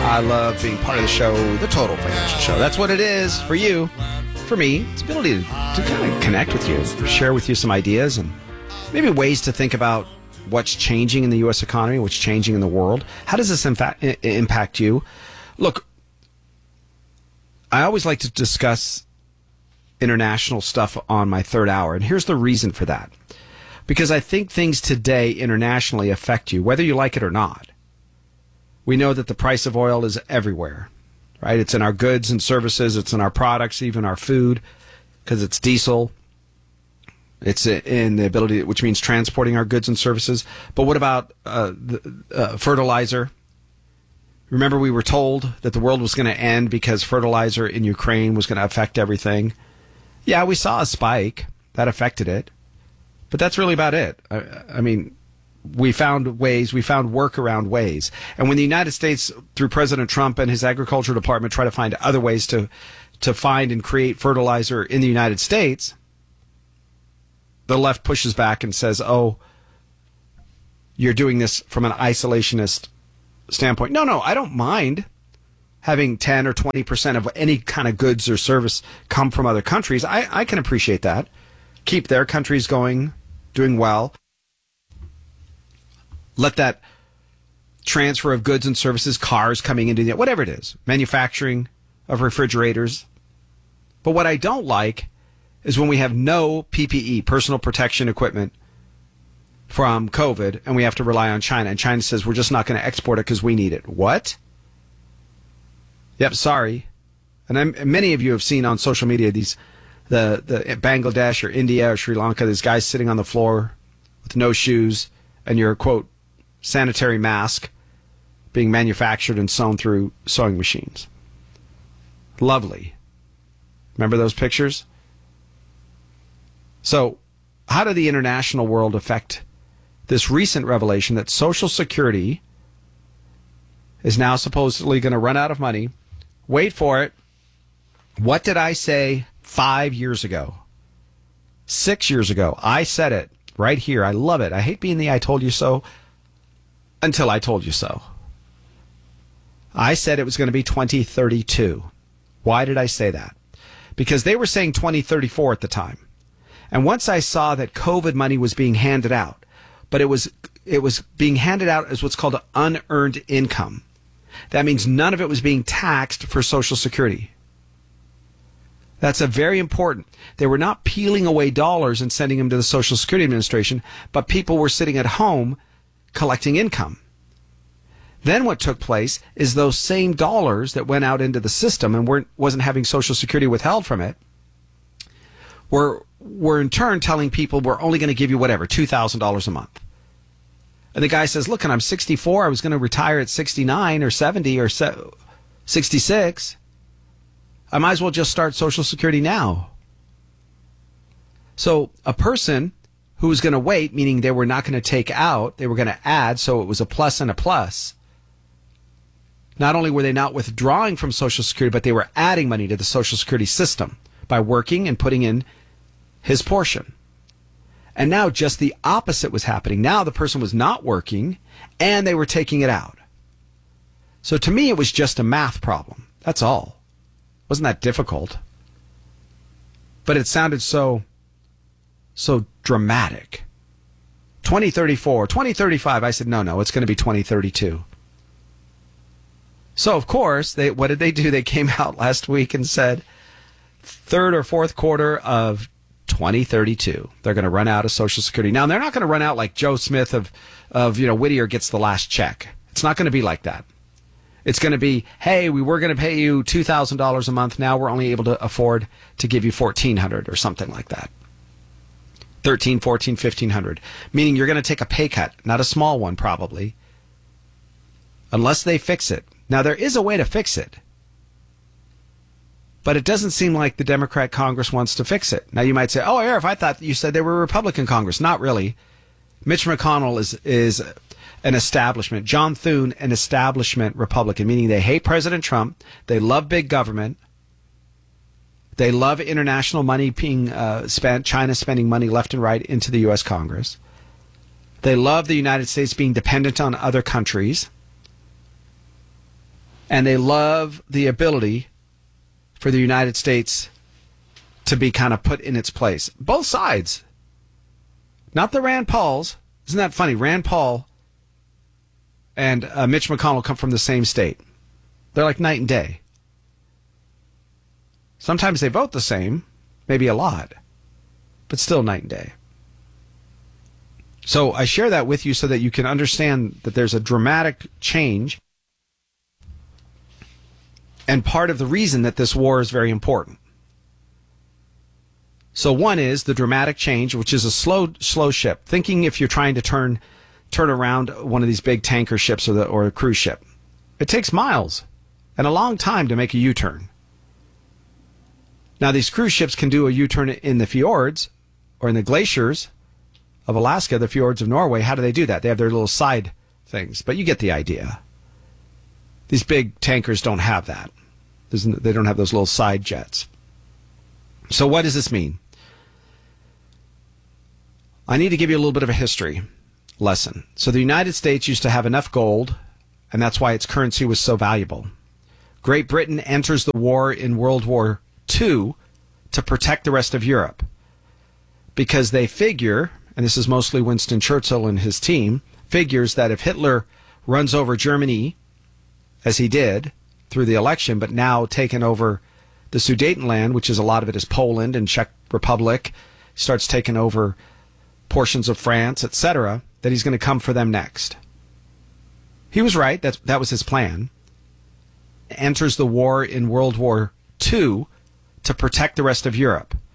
I love being part of the show, the Total Financial Show. That's what it is for you. For me, it's the ability to kind of connect with you, share with you some ideas and maybe ways to think about what's changing in the U.S. economy, what's changing in the world. How does this impact you? Look, I always like to discuss international stuff on my third hour, and here's the reason for that. Because I think things today internationally affect you, whether you like it or not. We know that the price of oil is everywhere, right? It's in our goods and services. It's in our products, even our food, because it's diesel. It's in the ability, which means transporting our goods and services. But what about fertilizer? Remember, we were told that the world was going to end because fertilizer in Ukraine was going to affect everything. Yeah, we saw a spike. That affected it. But that's really about it. I mean, we found workaround ways. And when the United States, through President Trump and his agriculture department, try to find other ways to find and create fertilizer in the United States, the left pushes back and says, oh, you're doing this from an isolationist standpoint. No, I don't mind having 10 or 20% of any kind of goods or service come from other countries. I can appreciate that. Keep their countries going, doing well. Let that transfer of goods and services, cars coming into the, whatever it is, manufacturing of refrigerators. But what I don't like is when we have no PPE, personal protection equipment, from COVID, and we have to rely on China. And China says, we're just not going to export it because we need it. What? Yep, sorry. And many of you have seen on social media the Bangladesh or India or Sri Lanka, these guys sitting on the floor with no shoes and your, quote, sanitary mask being manufactured and sewn through sewing machines. Lovely. Remember those pictures? So how did the international world affect this recent revelation that Social Security is now supposedly going to run out of money? Wait for it. What did I say 5 years ago? 6 years ago. I said it right here. I love it. I hate being the I told you so until I told you so. I said it was going to be 2032. Why did I say that? Because they were saying 2034 at the time. And once I saw that COVID money was being handed out, but it was being handed out as what's called unearned income. That means none of it was being taxed for Social Security. That's a very important. They were not peeling away dollars and sending them to the Social Security Administration, but people were sitting at home collecting income. Then what took place is those same dollars that went out into the system and wasn't having Social Security withheld from it were in turn telling people we're only going to give you whatever, $2,000 a month. And the guy says, look, I'm 64. I was going to retire at 69 or 70 or 66. I might as well just start Social Security now. So a person who was going to wait, meaning they were not going to take out, they were going to add, so it was a plus and a plus. Not only were they not withdrawing from Social Security, but they were adding money to the Social Security system by working and putting in his portion. And now just the opposite was happening. Now the person was not working and they were taking it out. So to me, it was just a math problem. That's all. It wasn't that difficult. But it sounded so dramatic. 2034, 2035. I said, no, it's going to be 2032. So, of course, what did they do? They came out last week and said third or fourth quarter of 2032. They're going to run out of Social Security. Now, they're not going to run out like Joe Smith of Whittier gets the last check. It's not going to be like that. It's going to be, hey, we were going to pay you $2,000 a month. Now we're only able to afford to give you $1,400 or something like that. $1,300, $1,400, $1,500. Meaning you're going to take a pay cut, not a small one probably, unless they fix it. Now, there is a way to fix it. But it doesn't seem like the Democrat Congress wants to fix it. Now, you might say, oh, Arif, I thought you said they were a Republican Congress. Not really. Mitch McConnell is an establishment. John Thune, an establishment Republican, meaning they hate President Trump. They love big government. They love international money being spent, China spending money left and right into the U.S. Congress. They love the United States being dependent on other countries. And they love the ability for the United States to be kind of put in its place. Both sides. Not the Rand Pauls. Isn't that funny? Rand Paul and Mitch McConnell come from the same state. They're like night and day. Sometimes they vote the same, maybe a lot, but still night and day. So I share that with you so that you can understand that there's a dramatic change. And part of the reason that this war is very important. So one is the dramatic change, which is a slow ship. Thinking if you're trying to turn around one of these big tanker ships or a cruise ship. It takes miles and a long time to make a U-turn. Now, these cruise ships can do a U-turn in the fjords or in the glaciers of Alaska, the fjords of Norway. How do they do that? They have their little side things, but you get the idea. These big tankers don't have that. They don't have those little side jets. So what does this mean? I need to give you a little bit of a history lesson. So the United States used to have enough gold, and that's why its currency was so valuable. Great Britain enters the war in World War II to protect the rest of Europe because they figure, and this is mostly Winston Churchill and his team, figures that if Hitler runs over Germany, as he did through the election, but now taken over the Sudetenland, which is a lot of it is Poland and Czech Republic, starts taking over portions of France, etc., that he's going to come for them next. He was right. That was his plan. Enters the war in World War II to protect the rest of Europe